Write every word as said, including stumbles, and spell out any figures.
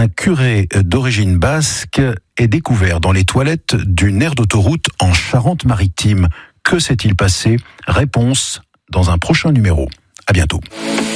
Un curé d'origine basque est découvert dans les toilettes d'une aire d'autoroute en Charente-Maritime. Que s'est-il passé ? Réponse dans un prochain numéro. À bientôt.